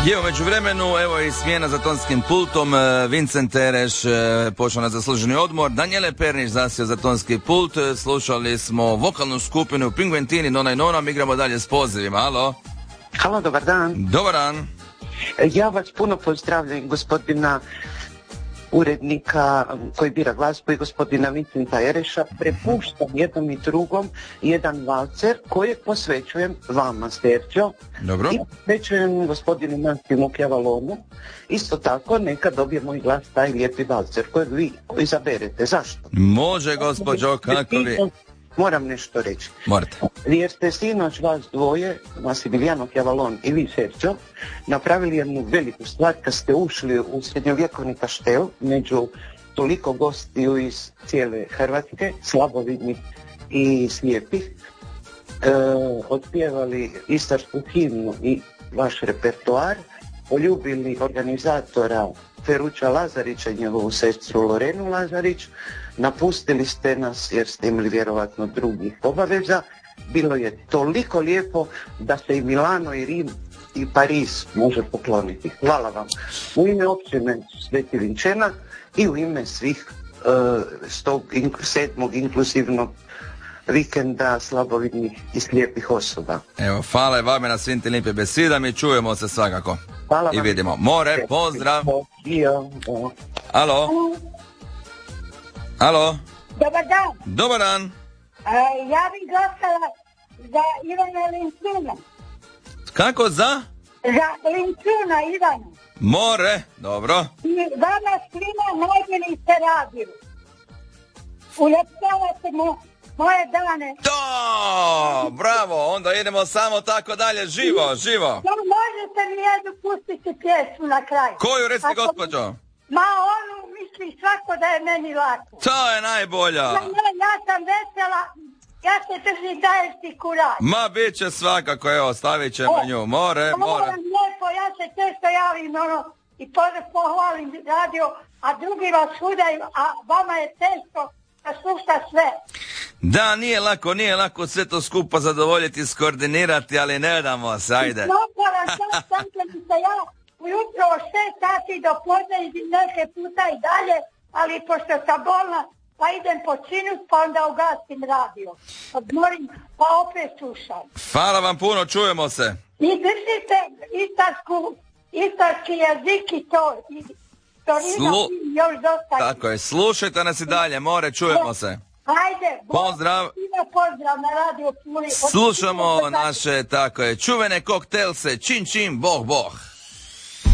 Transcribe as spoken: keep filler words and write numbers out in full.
Je, u međuvremenu, evo i smjena za tonskim pultom, Vincent Tereš počeo na zasluženi odmor, Daniele Pernić zasio za tonski pult, slušali smo vokalnu skupinu Pinguentini, Nona i Nona, igramo dalje s pozivima. Halo? Halo, dobar dan. Dobar dan. Ja vas puno pozdravljam, gospodina urednika koji bira glazbu i gospodina Vincenta Ereša. Prepuštam jednom i drugom jedan valcer kojeg posvećujem vama, Sergio. Dobro. I posvećujem gospodinu Massimo Chiavalonu. Isto tako, neka dobije moj glas taj lijepi valcer kojeg vi izaberete. Zašto? Može, gospođo, kako vi? Moram nešto reći. Morate. Jer ste sinoć vas dvoje, Massimiliano Chiavalon i vi, Sergio, napravili jednu veliku stvar kad ste ušli u srednjovjekovni kaštel među toliko gostiju iz cijele Hrvatske, slabovidnih i slijepih, e, otpjevali istarsku himnu i vaš repertoar, poljubili organizatora Feruća Lazarića i njegovu sestru Lorenu Lazarić, napustili ste nas jer ste imali vjerovatno drugih obaveza. Bilo je toliko lijepo da se i Milano i Rim i Pariz može pokloniti. Hvala vam. U ime općine Sveti Vinčena i u ime svih uh, stog, ink, sedmog inkluzivnog vikenda slabovidnih i slijepih osoba. Evo, hvala i vama na svim tim lijepim besedama i čujemo se svakako. Hvala I vam. vidimo. More, pozdrav. Alo? Alo? Dobar dan. Dobar dan. E, ja bih glasala za Ivana Lincuna. Kako za? Za Lincuna Ivana. More, dobro. I vama svima najbolji se radio. Uljepšavate mo, moje dane. To, bravo, onda idemo samo tako dalje, živo, živo. To možete mi jednu pustiti pjesmu na kraju. Koju, reci, Ako- gospođo? Ma onu misli svako da je meni lako. To je najbolja. Ja, ja sam vesela, ja se držim dajesti kuraj. Ma, bit će svakako, evo, stavit ćemo nju. More, Hvala more. vam lijepo, ja se često javim ono i po- pohvalim radio, a drugi vas udaju, a vama je teško da sluša sve. Da, nije lako, nije lako sve to skupa zadovoljiti, skoordinirati, ali ne damo se, ajde. Naporan sam, sam će mi se ja ujutro od šest sati do podne i neke puta i dalje, ali pošto sam bolna, pa idem počinut, pa onda ugasim radio. Odmorim, pa opet slušam. Hvala vam puno, čujemo se. I držite istarsku, istarski jezik i to, i Torino Slu- i još dosta. Tako je, slušajte nas i dalje, More, čujemo se. Ajde, Bog, Pozdrav. svima pozdrav na radio Puli. Slušamo naše, tako je, čuvene koktelse, čin čin, boh boh.